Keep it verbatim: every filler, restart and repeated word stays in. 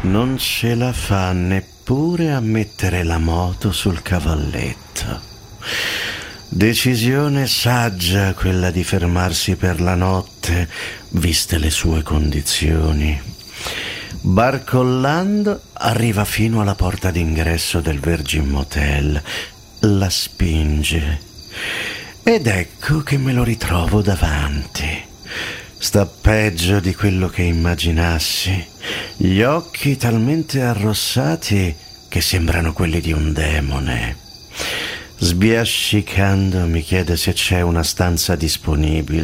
Non ce la fa neppure a mettere la moto sul cavalletto. Decisione saggia quella di fermarsi per la notte, viste le sue condizioni. Barcollando arriva fino alla porta d'ingresso del Virgin Motel, la spinge ed ecco che me lo ritrovo davanti. Sta peggio di quello che immaginassi, gli occhi talmente arrossati che sembrano quelli di un demone. Sbiascicando mi chiede se c'è una stanza disponibile.